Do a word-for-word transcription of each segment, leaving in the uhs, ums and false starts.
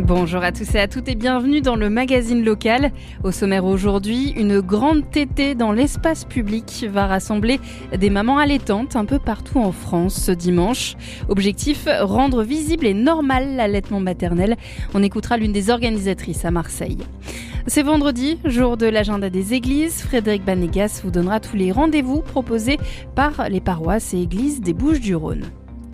Bonjour à tous et à toutes et bienvenue dans le magazine local. Au sommaire aujourd'hui, une grande tétée dans l'espace public va rassembler des mamans allaitantes un peu partout en France ce dimanche. Objectif, rendre visible et normal l'allaitement maternel. On écoutera l'une des organisatrices à Marseille. C'est vendredi, jour de l'agenda des églises. Frédéric Banegas vous donnera tous les rendez-vous proposés par les paroisses et églises des Bouches-du-Rhône.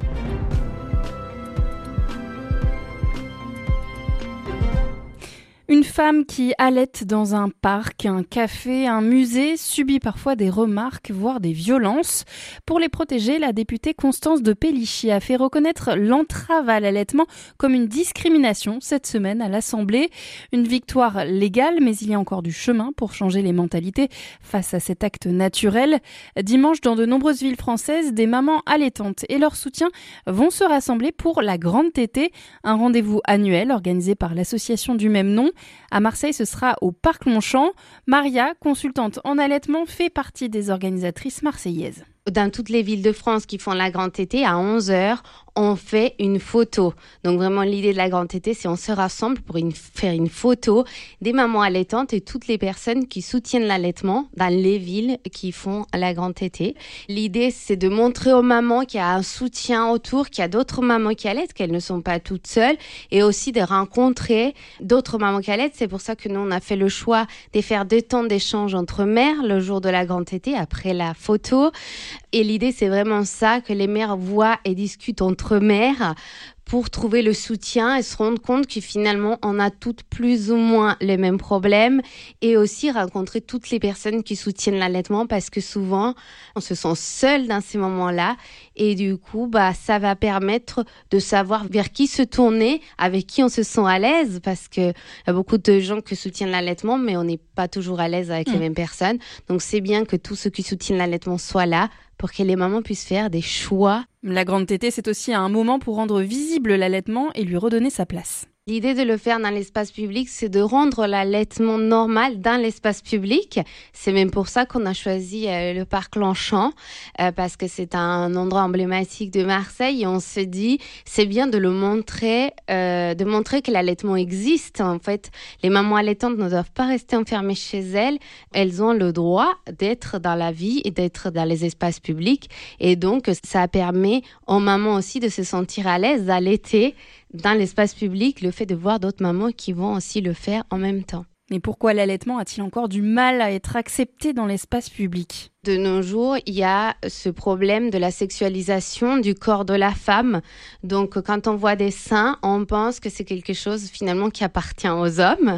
Une femme qui allaite dans un parc, un café, un musée subit parfois des remarques, voire des violences. Pour les protéger, la députée Constance de Pellichy a fait reconnaître l'entrave à l'allaitement comme une discrimination cette semaine à l'Assemblée. Une victoire légale, mais il y a encore du chemin pour changer les mentalités face à cet acte naturel. Dimanche, dans de nombreuses villes françaises, des mamans allaitantes et leur soutien vont se rassembler pour la Grande Tétée, un rendez-vous annuel organisé par l'association du même nom. À Marseille, ce sera au Parc Longchamp. Maria, consultante en allaitement, fait partie des organisatrices marseillaises. Dans toutes les villes de France qui font la Grande Tétée, à onze heures, on fait une photo. Donc vraiment, l'idée de la Grande Tétée, c'est on se rassemble pour une, faire une photo des mamans allaitantes et toutes les personnes qui soutiennent l'allaitement dans les villes qui font la Grande Tétée. L'idée, c'est de montrer aux mamans qu'il y a un soutien autour, qu'il y a d'autres mamans qui allaitent, qu'elles ne sont pas toutes seules, et aussi de rencontrer d'autres mamans qui allaitent. C'est pour ça que nous, on a fait le choix de faire deux temps d'échange entre mères le jour de la Grande Tétée, après la photo. Et l'idée, c'est vraiment ça, que les mères voient et discutent entre mères pour trouver le soutien et se rendre compte que finalement, on a toutes plus ou moins les mêmes problèmes, et aussi rencontrer toutes les personnes qui soutiennent l'allaitement, parce que souvent, on se sent seul dans ces moments-là, et du coup, bah, ça va permettre de savoir vers qui se tourner, avec qui on se sent à l'aise, parce que y a beaucoup de gens qui soutiennent l'allaitement, mais on n'est pas toujours à l'aise avec mmh. les mêmes personnes. Donc, c'est bien que tous ceux qui soutiennent l'allaitement soient là, pour que les mamans puissent faire des choix. La Grande Tétée, c'est aussi un moment pour rendre visible l'allaitement et lui redonner sa place. L'idée de le faire dans l'espace public, c'est de rendre l'allaitement normal dans l'espace public. C'est même pour ça qu'on a choisi euh, le Parc Longchamp, euh, parce que c'est un endroit emblématique de Marseille. Et on se dit, c'est bien de le montrer, euh, de montrer que l'allaitement existe. En fait, les mamans allaitantes ne doivent pas rester enfermées chez elles. Elles ont le droit d'être dans la vie et d'être dans les espaces publics. Et donc, ça permet aux mamans aussi de se sentir à l'aise d'allaiter dans l'espace public, le fait de voir d'autres mamans qui vont aussi le faire en même temps. Mais pourquoi l'allaitement a-t-il encore du mal à être accepté dans l'espace public ? De nos jours, il y a ce problème de la sexualisation du corps de la femme. Donc, quand on voit des seins, on pense que c'est quelque chose finalement qui appartient aux hommes,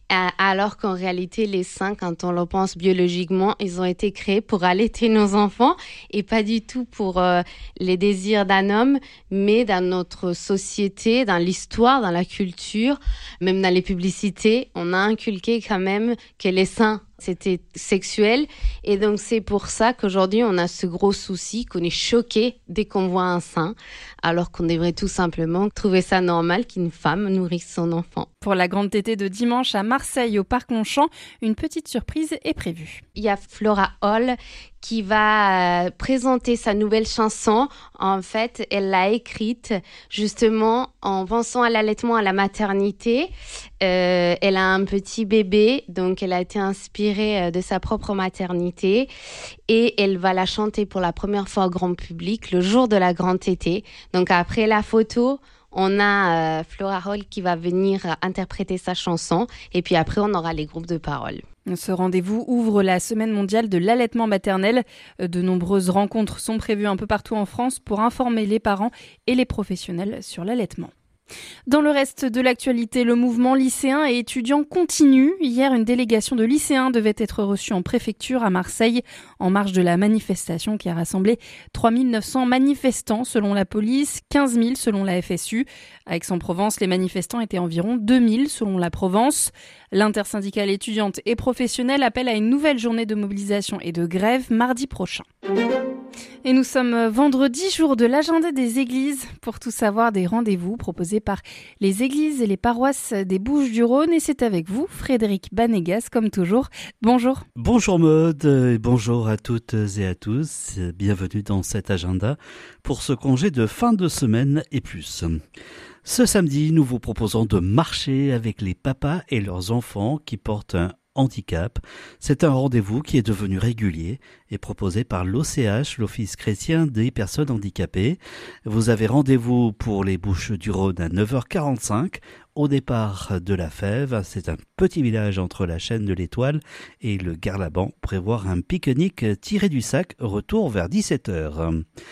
alors qu'en réalité, les seins, quand on le pense biologiquement, ils ont été créés pour allaiter nos enfants et pas du tout pour euh, les désirs d'un homme, mais dans notre société, dans l'histoire, dans la culture, même dans les publicités, on a inculqué quand même que les seins c'était sexuel, et donc c'est pour ça qu'aujourd'hui on a ce gros souci, qu'on est choqué dès qu'on voit un sein, alors qu'on devrait tout simplement trouver ça normal qu'une femme nourrisse son enfant. Pour la Grande Tétée de dimanche à Marseille au Parc Longchamp, une petite surprise est prévue. Il y a Flora Hall qui va présenter sa nouvelle chanson. En fait, elle l'a écrite justement en pensant à l'allaitement, à la maternité. Euh, elle a un petit bébé, donc elle a été inspirée de sa propre maternité, et elle va la chanter pour la première fois au grand public le jour de la Grande Tétée. Donc après la photo, on a euh, Flora Hall qui va venir interpréter sa chanson, et puis après on aura les groupes de parole. Ce rendez-vous ouvre la semaine mondiale de l'allaitement maternel. De nombreuses rencontres sont prévues un peu partout en France pour informer les parents et les professionnels sur l'allaitement. Dans le reste de l'actualité, le mouvement lycéen et étudiant continue. Hier, une délégation de lycéens devait être reçue en préfecture à Marseille en marge de la manifestation qui a rassemblé trois mille neuf cents manifestants selon la police, quinze mille selon la F S U. À Aix-en-Provence, les manifestants étaient environ deux mille selon la Provence. L'intersyndicale étudiante et professionnelle appelle à une nouvelle journée de mobilisation et de grève mardi prochain. Et nous sommes vendredi, jour de l'agenda des églises, pour tout savoir des rendez-vous proposés par les églises et les paroisses des Bouches-du-Rhône. Et c'est avec vous, Frédéric Banégas, comme toujours. Bonjour. Bonjour Maude, et bonjour à toutes et à tous. Bienvenue dans cet agenda pour ce congé de fin de semaine et plus. Ce samedi, nous vous proposons de marcher avec les papas et leurs enfants qui portent un handicap. C'est un rendez-vous qui est devenu régulier et proposé par l'O C H, l'Office chrétien des personnes handicapées. Vous avez rendez-vous pour les Bouches-du-Rhône à neuf heures quarante-cinq au départ de la Fève. C'est un petit village entre la chaîne de l'Étoile et le Garlaban. Prévoir un pique-nique tiré du sac, retour vers dix-sept heures.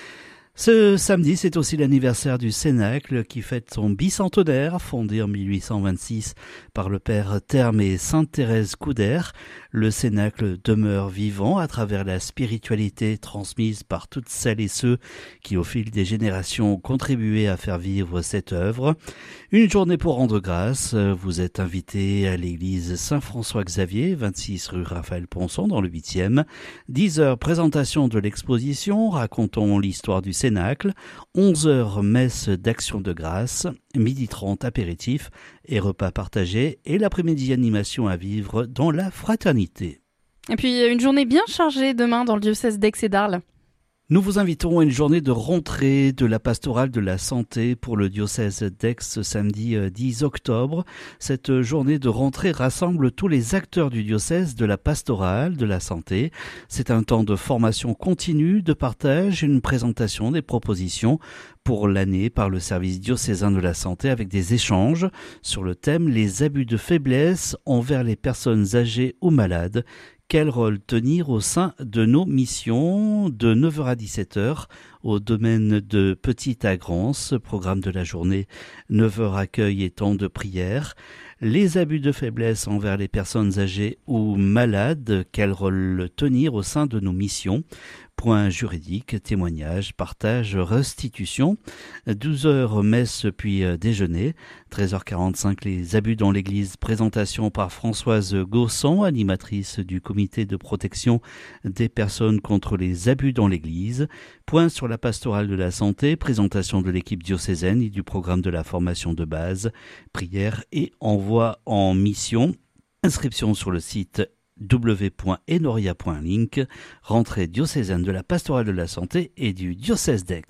Ce samedi, c'est aussi l'anniversaire du Cénacle qui fête son bicentenaire, fondé en mille huit cent vingt-six par le père Therme et sainte Thérèse Couder. Le Cénacle demeure vivant à travers la spiritualité transmise par toutes celles et ceux qui, au fil des générations, ont contribué à faire vivre cette œuvre. Une journée pour rendre grâce. Vous êtes invité à l'église Saint-François-Xavier, vingt-six rue Raphaël Ponson, dans le huitième. dix heures, présentation de l'exposition, racontons l'histoire du Cénacle. onze heures, messe d'action de grâce. midi trente, apéritif et repas partagés. Et l'après-midi, animation à vivre dans la fraternité. Et puis, une journée bien chargée demain dans le diocèse d'Aix et d'Arles. Nous vous invitons à une journée de rentrée de la pastorale de la santé pour le diocèse d'Aix ce samedi dix octobre. Cette journée de rentrée rassemble tous les acteurs du diocèse de la pastorale de la santé. C'est un temps de formation continue, de partage, une présentation des propositions pour l'année par le service diocésain de la santé avec des échanges sur le thème « Les abus de faiblesse envers les personnes âgées ou malades ». Quel rôle tenir au sein de nos missions de neuf heures à dix-sept heures au domaine de Petite-Agrance, programme de la journée, neuf heures accueil et temps de prière. Les abus de faiblesse envers les personnes âgées ou malades, quel rôle tenir au sein de nos missions? Point juridique, témoignage, partage, restitution. douze heures, messe puis déjeuner. treize heures quarante-cinq, les abus dans l'église. Présentation par Françoise Gaussan, animatrice du comité de protection des personnes contre les abus dans l'église. Point sur la pastorale de la santé. Présentation de l'équipe diocésaine et du programme de la formation de base. Prière et envoi en mission. Inscription sur le site w point enoria point link, rentrée diocésaine de la pastorale de la santé et du diocèse d'Aix.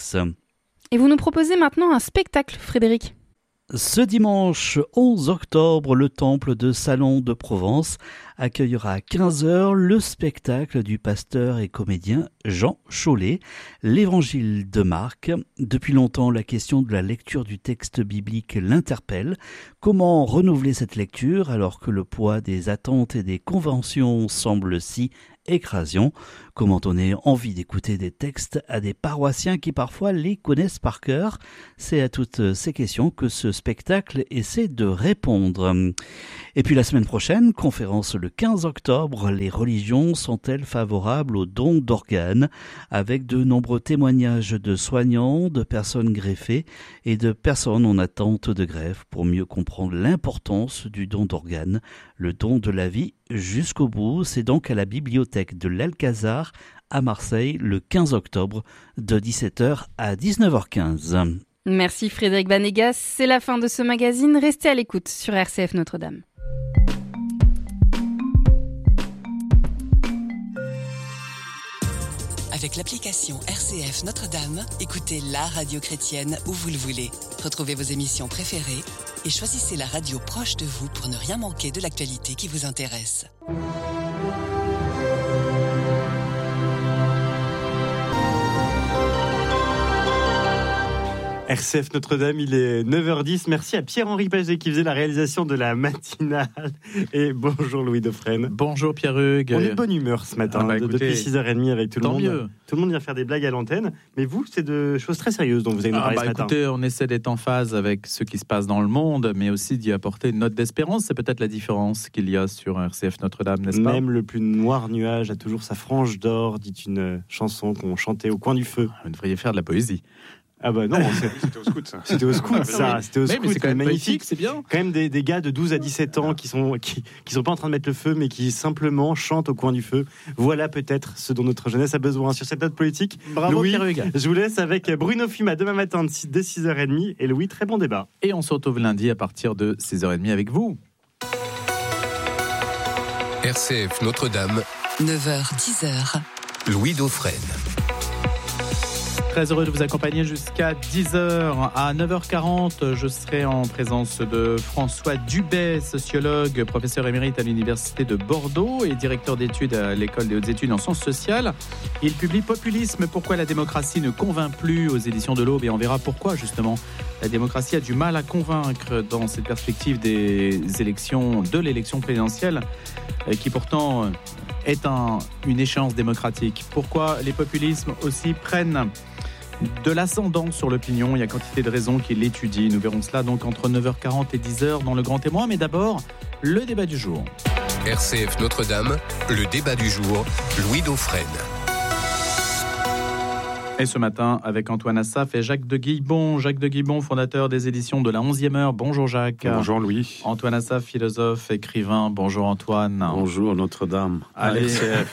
Et vous nous proposez maintenant un spectacle, Frédéric. Ce dimanche onze octobre, le temple de Salon de Provence accueillera à quinze heures le spectacle du pasteur et comédien Jean Chollet, l'Évangile de Marc. Depuis longtemps, la question de la lecture du texte biblique l'interpelle. Comment renouveler cette lecture alors que le poids des attentes et des conventions semble si écrasant? Comment donner envie d'écouter des textes à des paroissiens qui parfois les connaissent par cœur? C'est à toutes ces questions que ce spectacle essaie de répondre. Et puis la semaine prochaine, conférence le quinze octobre, les religions sont-elles favorables aux dons d'organes? Avec de nombreux témoignages de soignants, de personnes greffées et de personnes en attente de greffe pour mieux comprendre l'importance du don d'organes, le don de la vie jusqu'au bout. C'est donc à la bibliothèque de l'Alcazar à Marseille le quinze octobre de dix-sept heures à dix-neuf heures quinze. Merci Frédéric Banégas, c'est la fin de ce magazine. Restez à l'écoute sur R C F Notre-Dame. Avec l'application R C F Notre-Dame, écoutez la radio chrétienne où vous le voulez. Retrouvez vos émissions préférées et choisissez la radio proche de vous pour ne rien manquer de l'actualité qui vous intéresse. R C F Notre-Dame, il est neuf heures dix. Merci à Pierre-Henri Paget qui faisait la réalisation de la matinale. Et bonjour Louis Dauphren. Bonjour Pierre-Hugues. On est de bonne humeur ce matin, ah bah écoutez, depuis six heures trente avec tout le monde. Mieux. Tout le monde vient faire des blagues à l'antenne. Mais vous, c'est de choses très sérieuses dont vous allez nous parler ah bah ce matin. Écoutez, on essaie d'être en phase avec ce qui se passe dans le monde, mais aussi d'y apporter une note d'espérance. C'est peut-être la différence qu'il y a sur R C F Notre-Dame, n'est-ce pas? Même le plus noir nuage a toujours sa frange d'or, dit une chanson qu'on chantait au coin du feu. Vous devriez faire de la poésie. Ah bah non, c'est... c'était au scout, ça. C'était au scout, ça. C'était au mais, scout, mais c'est quand même magnifique. magnifique, c'est bien. Quand même des, des gars de douze à dix-sept ans qui sont, qui, qui sont pas en train de mettre le feu, mais qui simplement chantent au coin du feu. Voilà peut-être ce dont notre jeunesse a besoin. Sur cette note politique, Bravo, Louis, Pierre Hugues. je vous laisse avec Bruno Fuma demain matin dès six heures trente. Et Louis, très bon débat. Et on se retrouve lundi à partir de six heures trente avec vous. R C F Notre-Dame, neuf heures dix heures. Louis Dauphren. Très heureux de vous accompagner jusqu'à dix heures. À neuf heures quarante, je serai en présence de François Dubet, sociologue, professeur émérite à l'Université de Bordeaux et directeur d'études à l'École des hautes études en sciences sociales. Il publie Populisme, pourquoi la démocratie ne convainc plus aux éditions de l'Aube, et on verra pourquoi justement la démocratie a du mal à convaincre dans cette perspective des élections, de l'élection présidentielle, qui pourtant est un, une échéance démocratique. Pourquoi les populismes aussi prennent de l'ascendant sur l'opinion. Il y a quantité de raisons qui l'étudient. Nous verrons cela donc entre neuf heures quarante et dix heures dans Le Grand Témoin. Mais d'abord, le débat du jour. R C F Notre-Dame, le débat du jour, Louis Dauphren. Et ce matin, avec Antoine Assaf et Jacques de Guibon. Jacques de Guibon, fondateur des éditions de la onzième heure. Bonjour Jacques. Bonjour Louis. Antoine Assaf, philosophe, écrivain. Bonjour Antoine. Bonjour Notre-Dame. Allez.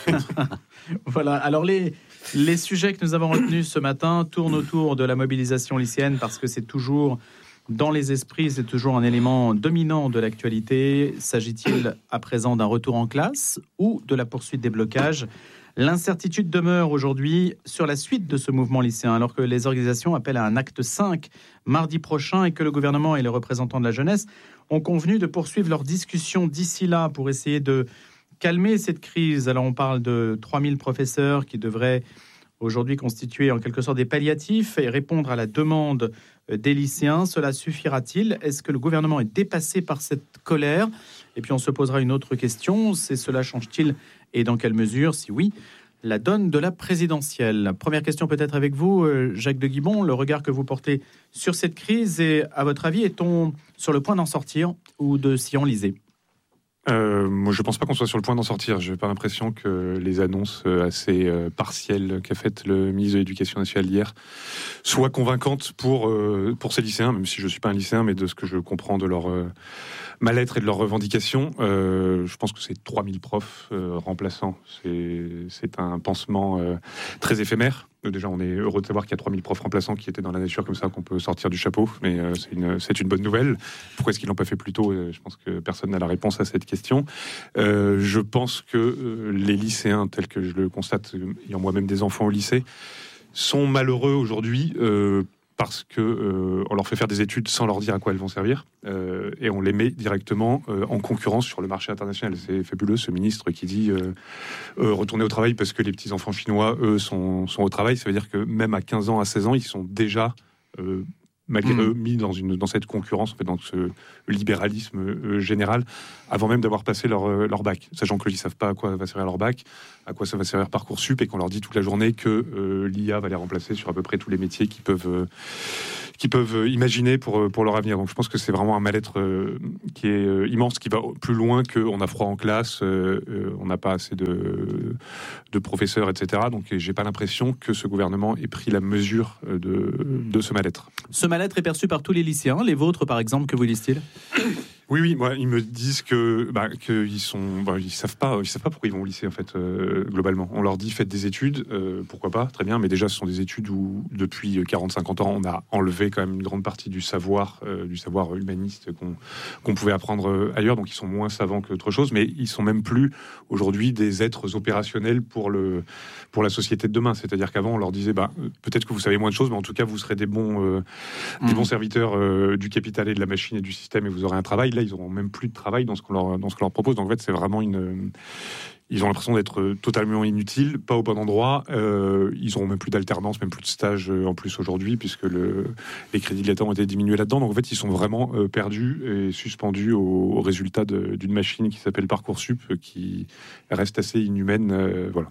Voilà, alors les... Les sujets que nous avons retenus ce matin tournent autour de la mobilisation lycéenne parce que c'est toujours dans les esprits, c'est toujours un élément dominant de l'actualité. S'agit-il à présent d'un retour en classe ou de la poursuite des blocages ? L'incertitude demeure aujourd'hui sur la suite de ce mouvement lycéen, alors que les organisations appellent à un acte cinq mardi prochain et que le gouvernement et les représentants de la jeunesse ont convenu de poursuivre leurs discussions d'ici là pour essayer de calmer cette crise. Alors on parle de trois mille professeurs qui devraient aujourd'hui constituer en quelque sorte des palliatifs et répondre à la demande des lycéens. Cela suffira-t-il ? Est-ce que le gouvernement est dépassé par cette colère ? Et puis on se posera une autre question, c'est cela change-t-il et dans quelle mesure, si oui, la donne de la présidentielle ? Première question peut-être avec vous, Jacques de Guibon, le regard que vous portez sur cette crise et à votre avis, est-on sur le point d'en sortir ou de s'y enliser ? Euh, moi, je ne pense pas qu'on soit sur le point d'en sortir. Je n'ai pas l'impression que les annonces assez euh, partielles qu'a faites le ministre de l'Éducation nationale hier soient convaincantes pour, euh, pour ces lycéens, même si je ne suis pas un lycéen, mais de ce que je comprends de leur euh, mal-être et de leurs revendications. Euh, je pense que c'est trois mille profs euh, remplaçants. C'est, c'est un pansement euh, très éphémère. Déjà, on est heureux de savoir qu'il y a trois mille profs remplaçants qui étaient dans la nature comme ça, qu'on peut sortir du chapeau, mais euh, c'est, une, c'est une bonne nouvelle. Pourquoi est-ce qu'ils ne l'ont pas fait plus tôt ? Je pense que personne n'a la réponse à cette question. Euh, je pense que euh, les lycéens, tels que je le constate, ayant moi-même des enfants au lycée, sont malheureux aujourd'hui euh, parce qu'on euh, leur fait faire des études sans leur dire à quoi elles vont servir, euh, et on les met directement euh, en concurrence sur le marché international. C'est fabuleux, ce ministre qui dit euh, euh, retourner au travail parce que les petits-enfants chinois, eux, sont, sont au travail. Ça veut dire que même à quinze ans, à seize ans, ils sont déjà... Euh, malgré mmh. eux, mis dans, une, dans cette concurrence, en fait, dans ce libéralisme euh, général, avant même d'avoir passé leur, euh, leur bac. Sachant que ils ne savent pas à quoi va servir leur bac, à quoi ça va servir Parcoursup, et qu'on leur dit toute la journée que euh, l'I A va les remplacer sur à peu près tous les métiers qu'ils peuvent, euh, qu'ils peuvent imaginer pour, pour leur avenir. Donc je pense que c'est vraiment un mal-être euh, qui est euh, immense, qui va plus loin qu'on a froid en classe, euh, euh, on n'a pas assez de, de professeurs, et cetera. Donc j'ai pas l'impression que ce gouvernement ait pris la mesure de, de ce mal-être. Ce mal-être est perçu par tous les lycéens, les vôtres par exemple, que vous disent-ils ? Oui, oui, moi, ils me disent que, bah, qu'ils sont, bah, ils savent pas, ils savent pas pourquoi ils vont au lycée en fait. Euh, globalement, on leur dit faites des études, euh, pourquoi pas, très bien, mais déjà ce sont des études où depuis quarante à cinquante ans, on a enlevé quand même une grande partie du savoir, euh, du savoir humaniste qu'on, qu'on pouvait apprendre ailleurs, donc ils sont moins savants qu'autre chose, mais ils sont même plus aujourd'hui des êtres opérationnels pour le, pour la société de demain. C'est-à-dire qu'avant, on leur disait, bah, peut-être que vous savez moins de choses, mais en tout cas, vous serez des bons, euh, mmh. des bons serviteurs euh, du capital et de la machine et du système, et vous aurez un travail. Là, ils n'auront même plus de travail dans ce qu'on leur, dans ce qu'on leur propose. Donc en fait, c'est vraiment une... Ils ont l'impression d'être totalement inutiles, pas au bon endroit. Euh, ils n'auront même plus d'alternance, même plus de stage en plus aujourd'hui, puisque le, les crédits de l'État ont été diminués là-dedans. Donc en fait, ils sont vraiment euh, perdus et suspendus au, au résultat de, d'une machine qui s'appelle Parcoursup, qui reste assez inhumaine. Euh, voilà.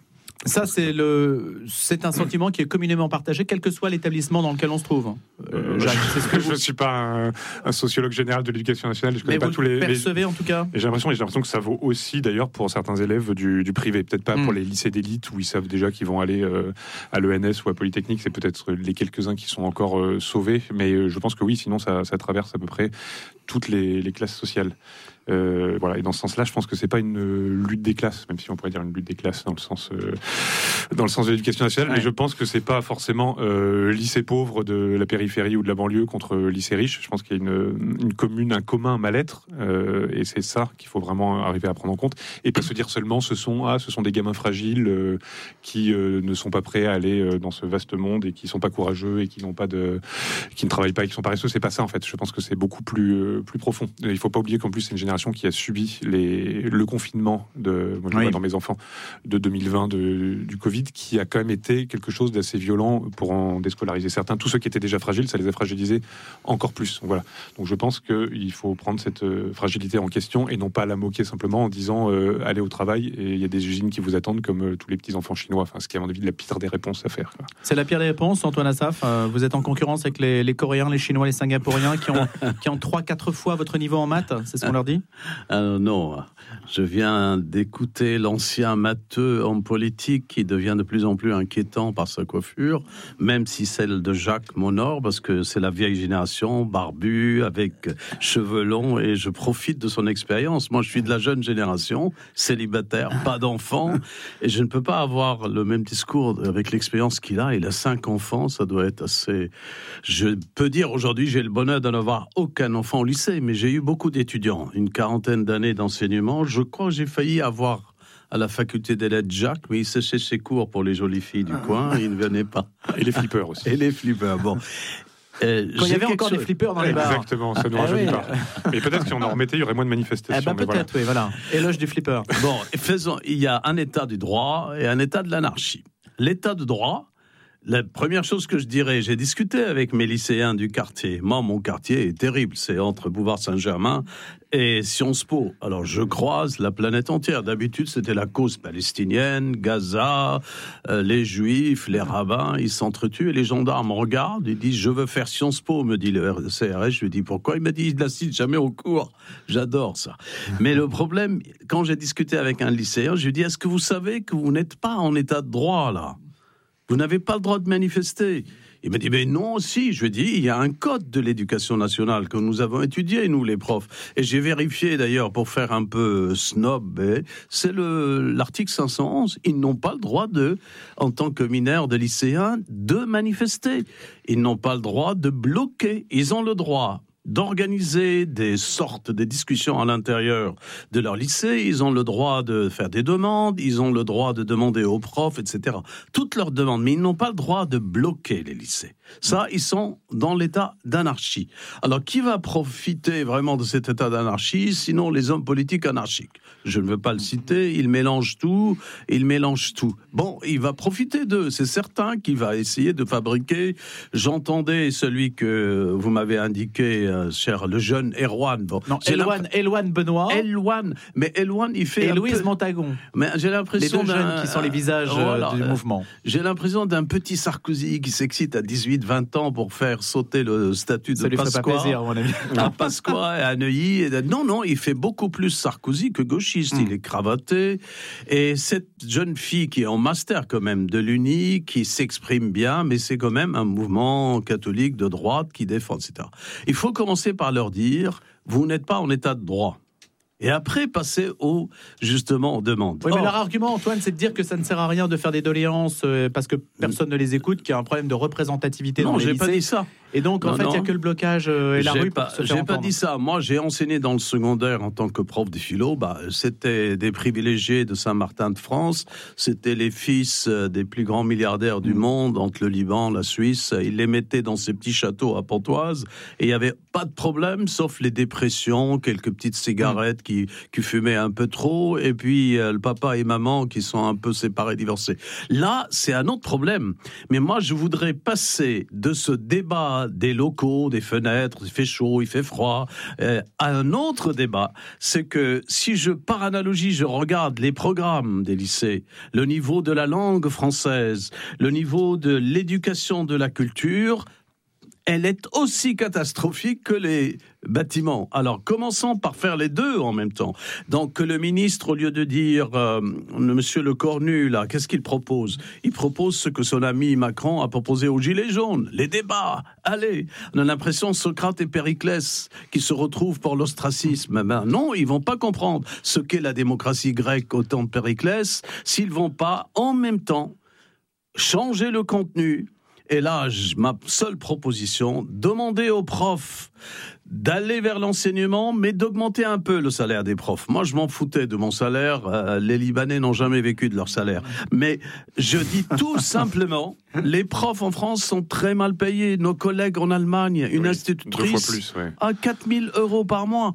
Ça, c'est, le, c'est un sentiment qui est communément partagé, quel que soit l'établissement dans lequel on se trouve. Euh, Jacques, c'est ce que vous... Je ne suis pas un, un sociologue général de l'éducation nationale. Je connais Mais pas vous tous les. percevez, les... en tout cas. Et j'ai l'impression, j'ai l'impression que ça vaut aussi, d'ailleurs, pour certains élèves du, du privé. Peut-être pas mmh. pour les lycées d'élite où ils savent déjà qu'ils vont aller euh, à l'E N S ou à Polytechnique. C'est peut-être les quelques-uns qui sont encore euh, sauvés. Mais euh, je pense que oui, sinon, ça, ça traverse à peu près toutes les, les classes sociales. Euh, voilà, et dans ce sens-là, je pense que c'est pas une euh, lutte des classes, même si on pourrait dire une lutte des classes dans le sens euh, dans le sens de l'éducation nationale. Ouais. Mais je pense que c'est pas forcément euh, lycée pauvre de la périphérie ou de la banlieue contre lycée riche. Je pense qu'il y a une, une commune, un commun mal-être, euh, et c'est ça qu'il faut vraiment arriver à prendre en compte, et pas se dire seulement ce sont ah, ce sont des gamins fragiles euh, qui euh, ne sont pas prêts à aller euh, dans ce vaste monde et qui sont pas courageux et qui n'ont pas de, qui ne travaillent pas et qui sont paresseux. C'est pas ça en fait. Je pense que c'est beaucoup plus euh, plus profond. Et il faut pas oublier qu'en plus c'est une génération qui a subi les, le confinement de, moi je oui. vois dans mes enfants, de deux mille vingt, de, du Covid, qui a quand même été quelque chose d'assez violent pour en déscolariser certains. Tous ceux qui étaient déjà fragiles, ça les a fragilisés encore plus. Donc, voilà. Donc je pense qu'il faut prendre cette fragilité en question et non pas la moquer simplement en disant euh, allez au travail et il y a des usines qui vous attendent comme euh, tous les petits enfants chinois. Enfin, ce qui est à mon avis la pire des réponses à faire. Quoi. C'est la pire des réponses, Antoine Assaf. Euh, vous êtes en concurrence avec les, les Coréens, les Chinois, les Singapouriens qui ont, qui ont trois quatre fois votre niveau en maths. C'est ce qu'on leur dit? Euh, non, je viens d'écouter l'ancien matheux en politique qui devient de plus en plus inquiétant par sa coiffure, même si celle de Jacques m'honore, parce que c'est la vieille génération, barbu, avec cheveux longs, et je profite de son expérience. Moi, je suis de la jeune génération, célibataire, pas d'enfants, et je ne peux pas avoir le même discours avec l'expérience qu'il a. Il a cinq enfants, ça doit être assez... Je peux dire aujourd'hui, j'ai le bonheur de n'avoir aucun enfant au lycée, mais j'ai eu beaucoup d'étudiants, une quarantaine d'années d'enseignement. Je crois que j'ai failli avoir à la faculté des lettres Jacques, mais il séchait ses cours pour les jolies filles du coin, il ne venait pas. Et les flippers aussi. Et les flippers, bon. Euh, Quand il y avait encore chose... des flippers dans les bars. Exactement, ça ne nous rajeunit pas. Mais peut-être si on en remettait, il y aurait moins de manifestations. Eh ben peut-être, voilà. oui, voilà. Éloge du flipper. Bon, faisons, il y a un état du droit et un état de l'anarchie. L'état de droit, la première chose que je dirais, j'ai discuté avec mes lycéens du quartier. Moi, mon quartier est terrible. C'est entre Bouvard-Saint-Germain et Sciences Po. Alors, je croise la planète entière. D'habitude, c'était la cause palestinienne, Gaza, euh, les Juifs, les rabbins, ils s'entretuent et les gendarmes regardent. Ils disent, je veux faire Sciences Po, me dit le C R S. Je lui dis, pourquoi? Il m'a dit, il n'incite jamais au cours. J'adore ça. Mais le problème, quand j'ai discuté avec un lycéen, je lui dis, est-ce que vous savez que vous n'êtes pas en état de droit, là? Vous n'avez pas le droit de manifester. Il m'a dit, mais non, si. Je lui ai dit, il y a un code de l'éducation nationale que nous avons étudié, nous, les profs. Et j'ai vérifié, d'ailleurs, pour faire un peu snob, eh, c'est le, l'article cinq cent onze. Ils n'ont pas le droit de, en tant que mineurs, de lycéens, de manifester. Ils n'ont pas le droit de bloquer. Ils ont le droit d'organiser des sortes de discussions à l'intérieur de leur lycée, ils ont le droit de faire des demandes, ils ont le droit de demander aux profs, et cetera. Toutes leurs demandes, mais ils n'ont pas le droit de bloquer les lycées. Ça, ils sont dans l'état d'anarchie. Alors, qui va profiter vraiment de cet état d'anarchie, sinon les hommes politiques anarchiques? Je ne veux pas le citer, ils mélangent tout, ils mélangent tout. Bon, il va profiter d'eux, c'est certain qu'il va essayer de fabriquer. J'entendais celui que vous m'avez indiqué, cher, le jeune Erwan. Bon, non, Elwan, Elwan Benoît. Elwan, mais Elwan, il fait. Et Louise peu... Montagon. Mais j'ai l'impression les deux jeunes qui sont les visages voilà, du mouvement. J'ai l'impression d'un petit Sarkozy qui s'excite à dix-huit vingt ans pour faire sauter le statut de Pasqua. Ça lui ferait pas plaisir, à mon avis. À Pasqua et à Neuilly. Et non, non, il fait beaucoup plus Sarkozy que gauchiste. Mm. Il est cravaté. Et cette jeune fille qui est en master quand même de l'U N I, qui s'exprime bien, mais c'est quand même un mouvement catholique de droite qui défend, et cetera. Il faut commencer par leur dire, vous n'êtes pas en état de droit. Et après, passer aux, justement, aux demandes. Oui, mais Or, leur argument, Antoine, c'est de dire que ça ne sert à rien de faire des doléances euh, parce que personne ne les écoute, qu'il y a un problème de représentativité non, dans les lycées. Non, j'ai pas dit ça. Et donc, en non, fait, il n'y a que le blocage euh, et la j'ai rue pas, pour se faire J'ai entendre. pas dit ça. Moi, j'ai enseigné dans le secondaire en tant que prof de philo. Bah, c'était des privilégiés de Saint-Martin de France. C'était les fils des plus grands milliardaires du mmh. monde, entre le Liban, la Suisse. Ils les mettaient dans ces petits châteaux à Pontoise. Et il n'y avait pas de problème, sauf les dépressions, quelques petites cigarettes mmh. qui, qui fumaient un peu trop, et puis euh, le papa et maman qui sont un peu séparés, divorcés. Là, c'est un autre problème. Mais moi, je voudrais passer de ce débat débat des locaux, des fenêtres, il fait chaud, il fait froid. Euh, un autre débat, c'est que si je, par analogie, je regarde les programmes des lycées, le niveau de la langue française, le niveau de l'éducation de la culture, elle est aussi catastrophique que les bâtiments. Alors, commençons par faire les deux en même temps. Donc, que le ministre, au lieu de dire euh, Monsieur Le Cornu, là, qu'est-ce qu'il propose ? Il propose ce que son ami Macron a proposé aux Gilets jaunes, les débats. Allez, on a l'impression Socrate et Périclès qui se retrouvent pour l'ostracisme. Ben non, ils vont pas comprendre ce qu'est la démocratie grecque au temps de Périclès s'ils vont pas en même temps changer le contenu. Et là, ma seule proposition, demander aux profs d'aller vers l'enseignement, mais d'augmenter un peu le salaire des profs. Moi, je m'en foutais de mon salaire. Euh, les Libanais n'ont jamais vécu de leur salaire. Mais je dis tout simplement, les profs en France sont très mal payés. Nos collègues en Allemagne, une oui, institutrice deux fois plus, ouais. a quatre mille euros par mois.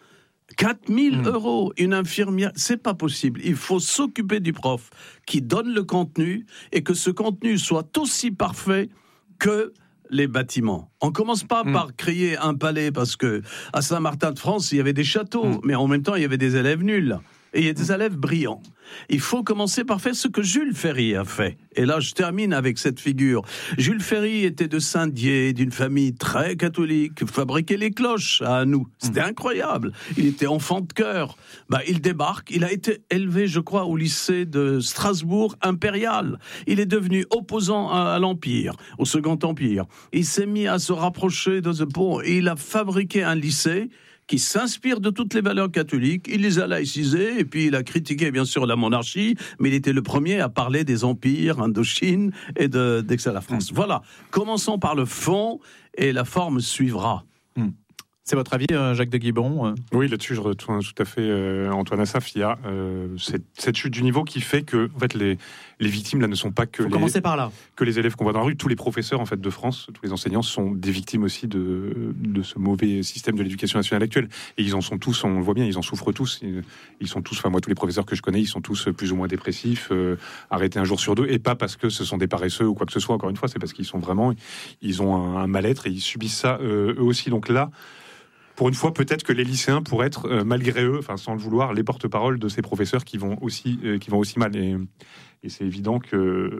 quatre mille mmh. euros, une infirmière, c'est pas possible. Il faut s'occuper du prof qui donne le contenu et que ce contenu soit aussi parfait que les bâtiments. On commence pas mmh. par créer un palais parce que à Saint-Martin-de-France, il y avait des châteaux, mmh. mais en même temps, il y avait des élèves nuls. Et il y a des élèves brillants. Il faut commencer par faire ce que Jules Ferry a fait. Et là, je termine avec cette figure. Jules Ferry était de Saint-Dié, d'une famille très catholique, fabriquait les cloches à nous. C'était mmh. incroyable. Il était enfant de cœur. Bah, il débarque. Il a été élevé, je crois, au lycée de Strasbourg impérial. Il est devenu opposant à, à l'Empire, au Second Empire. Il s'est mis à se rapprocher de ce pont et il a fabriqué un lycée qui s'inspire de toutes les valeurs catholiques, il les a laïcisées, et puis il a critiqué bien sûr la monarchie, mais il était le premier à parler des empires, Indochine et de, d'Aix à la France. Mmh. Voilà, commençons par le fond, et la forme suivra. Mmh. C'est votre avis, Jacques de Guibon ? Oui, là-dessus, je retourne tout à fait euh, Antoine Assaf. Il y a euh, cette, cette chute du niveau qui fait que, en fait, les, les victimes là ne sont pas que Faut les commencer par là. que les élèves qu'on voit dans la rue. Tous les professeurs, en fait, de France, tous les enseignants sont des victimes aussi de de ce mauvais système de l'éducation nationale actuelle. Et ils en sont tous, on le voit bien, ils en souffrent tous. Ils, ils sont tous, enfin moi, tous les professeurs que je connais, ils sont tous plus ou moins dépressifs, euh, arrêtés un jour sur deux, et pas parce que ce sont des paresseux ou quoi que ce soit. Encore une fois, c'est parce qu'ils sont vraiment, ils ont un, un mal-être et ils subissent ça euh, eux aussi. Donc là. Pour une fois, peut-être que les lycéens pourraient être, euh, malgré eux, enfin sans le vouloir, les porte-parole de ces professeurs qui vont aussi, euh, qui vont aussi mal. Et, et c'est évident que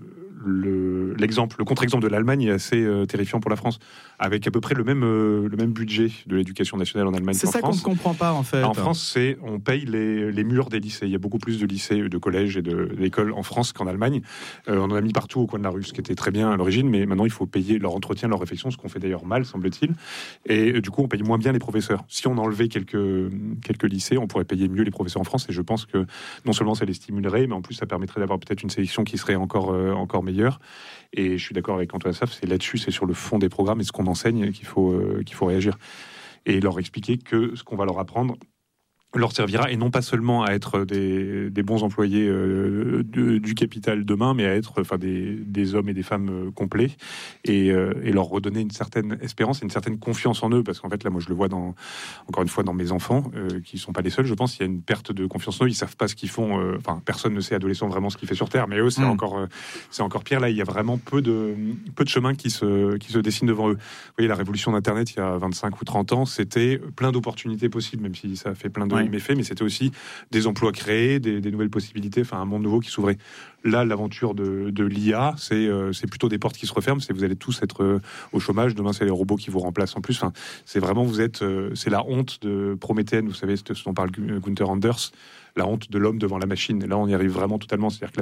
le, l'exemple, le contre-exemple de l'Allemagne est assez euh, terrifiant pour la France, avec à peu près le même, euh, le même budget de l'éducation nationale en Allemagne c'est qu'en ça France. qu'on ne comprend pas en fait. En France, c'est on paye les, les murs des lycées. Il y a beaucoup plus de lycées, de collèges et de, d'écoles en France qu'en Allemagne. Euh, on en a mis partout au coin de la rue, ce qui était très bien à l'origine, mais maintenant il faut payer leur entretien, leur réflexion, ce qu'on fait d'ailleurs mal, semble-t-il. Et euh, du coup, on paye moins bien les professeurs. Si on enlevait quelques, quelques lycées, on pourrait payer mieux les professeurs en France. Et je pense que non seulement ça les stimulerait, mais en plus ça permettrait d'avoir peut-être une sélection qui serait encore, euh, encore meilleure. Et je suis d'accord avec Antoine Assaf, c'est là-dessus, c'est sur le fond des programmes et ce qu'on enseigne qu'il faut, euh, qu'il faut réagir. Et leur expliquer que ce qu'on va leur apprendre leur servira, et non pas seulement à être des, des bons employés euh, de, du capital demain, mais à être enfin, des, des hommes et des femmes euh, complets, et, euh, et leur redonner une certaine espérance et une certaine confiance en eux, parce qu'en fait, là, moi, je le vois, dans, encore une fois, dans mes enfants, euh, qui ne sont pas les seuls, je pense, il y a une perte de confiance en eux, ils ne savent pas ce qu'ils font, euh, enfin, personne ne sait, adolescent, vraiment ce qu'il fait sur Terre, mais eux, c'est, mmh. encore, euh, c'est encore pire, là, il y a vraiment peu de, peu de chemin qui se, qui se dessine devant eux. Vous voyez, la révolution d'Internet, il y a vingt-cinq ou trente ans, c'était plein d'opportunités possibles, même si ça a fait plein de ouais. méfaits, mais c'était aussi des emplois créés, des, des nouvelles possibilités, enfin un monde nouveau qui s'ouvrait. Là, l'aventure de, de l'I A, c'est, euh, c'est plutôt des portes qui se referment, c'est vous allez tous être euh, au chômage, demain c'est les robots qui vous remplacent en plus, enfin, c'est vraiment, vous êtes, euh, c'est la honte de Prométhée, vous savez ce dont parle Gunther Anders, la honte de l'homme devant la machine. Là, on y arrive vraiment totalement, c'est-à-dire que